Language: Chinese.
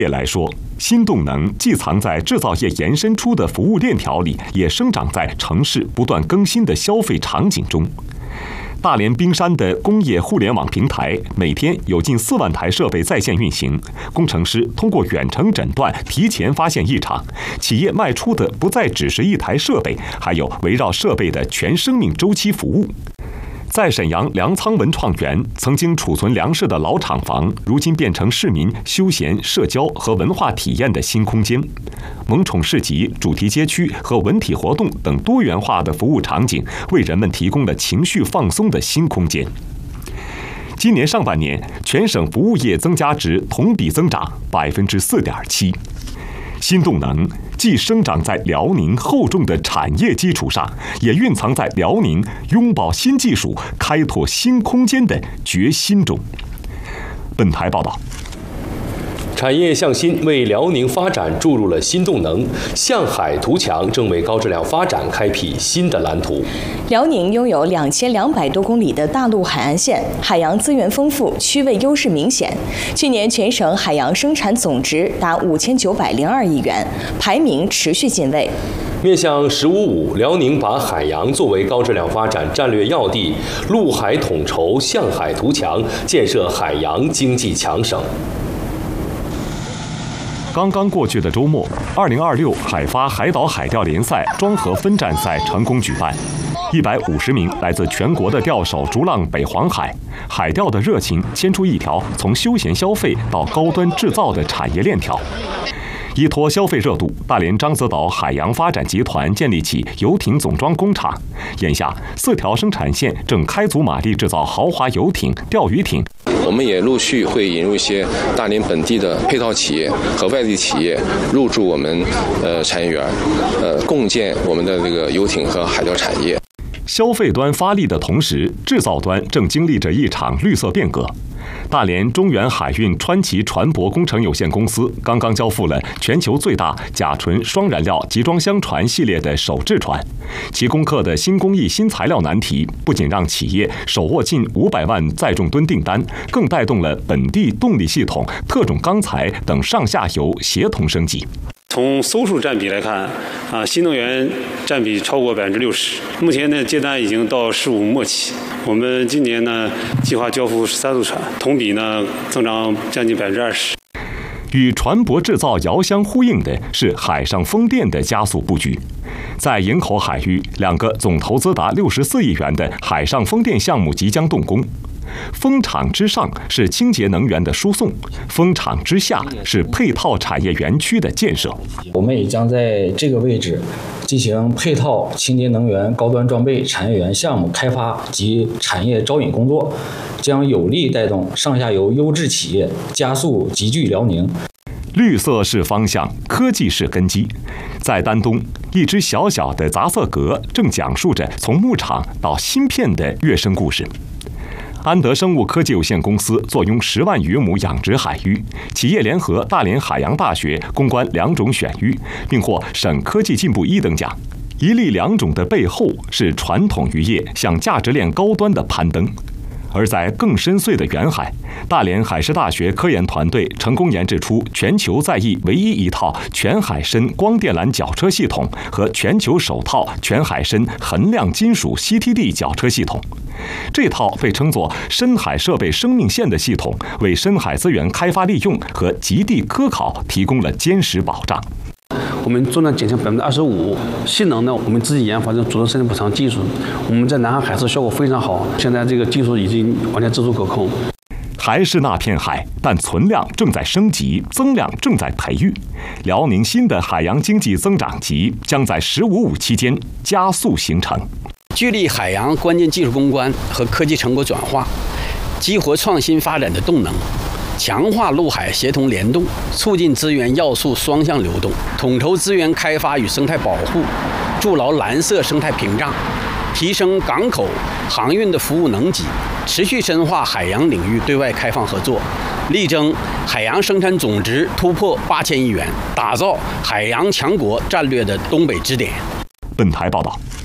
业来说，新动能既藏在制造业延伸出的服务链条里，也生长在城市不断更新的消费场景中。大连冰山的工业互联网平台每天有近4万台设备在线运行，工程师通过远程诊断提前发现异常，企业卖出的不再只是一台设备，还有围绕设备的全生命周期服务。在沈阳粮仓文创园，曾经储存粮食的老厂房，如今变成市民休闲、社交和文化体验的新空间。萌宠市集、主题街区和文体活动等多元化的服务场景，为人们提供了情绪放松的新空间。今年上半年，全省服务业增加值同比增长4.7%。新动能既生长在辽宁厚重的产业基础上，也蕴藏在辽宁拥抱新技术、开拓新空间的决心中。本台报道。 产业向新为辽宁发展注入了新动能，向海图强正为高质量发展开辟新的蓝图。 辽宁拥有2200多公里的大陆海岸线，海洋资源丰富，区位优势明显。去年全省海洋生产总值达5902亿元，排名持续进位。 面向“15+5”，辽宁把海洋作为高质量发展战略要地，陆海统筹，向海图强，建设海洋经济强省。 刚刚过去的周末，2026海发海岛海钓联赛庄河分站赛成功举办。150名来自全国的钓手逐浪北黄海，海钓的热情牵出一条从休闲消费到高端制造的产业链条。依托消费热度，大连獐子岛海洋发展集团建立起游艇总装工厂，眼下4条生产线正开足马力制造豪华游艇、钓鱼艇。 我们也陆续会引入一些大连本地的配套企业和外地企业入驻我们产业园，共建我们的这个游艇和海钓产业。 消费端发力的同时，制造端正经历着一场绿色变革。大连中远海运川崎船舶工程有限公司刚刚交付了全球最大甲醇双燃料集装箱船系列的首制船，其攻克的新工艺新材料难题，不仅让企业手握近500万载重吨订单，更带动了本地动力系统、特种钢材等上下游协同升级。 从艘数占比来看，新能源占比超过60%，目前呢接单已经到15末期。我们今年呢计划交付13艘船，同比呢增长将近20%。 与船舶制造遥相呼应的是海上风电的加速布局。在营口海域，2个总投资达64亿元的海上风电项目即将动工。风场之上是清洁能源的输送，风场之下是配套产业园区的建设。 我们也将在这个位置进行配套清洁能源高端装备产业园项目开发及产业招引工作，将有力带动上下游优质企业加速集聚辽宁。 绿色是方向，科技是根基。在丹东，一只小小的杂色蛤正讲述着从牧场到芯片的跃升故事。安德生物科技有限公司坐拥10万余亩养殖海域，企业联合大连海洋大学攻关2种选育，并获省科技进步1等奖。1例2种的背后是传统渔业向价值链高端的攀登。而在更深邃的远海，大连海事大学科研团队成功研制出全球在役唯一一套全海参光电缆绞车系统和全球首套全海参衡量金属 CTD 绞车系统。这套被称作深海设备生命线的系统，为深海资源开发利用和极地科考提供了坚实保障。 我们重量减轻25%，性能呢，我们自己研发的主动生产补偿技术，我们在南海海试效果非常好，现在这个技术已经完全自主可控。 还是那片海，但存量正在升级，增量正在培育。辽宁新的海洋经济增长极将在“15+5”期间加速形成。 聚力海洋关键技术攻关和科技成果转化，激活创新发展的动能。强化陆海协同联动，促进资源要素双向流动，统筹资源开发与生态保护，筑牢蓝色生态屏障，提升港口航运的服务能级，持续深化海洋领域对外开放合作，力争海洋生产总值突破8000亿元，打造海洋强国战略的东北支点。 本台报道。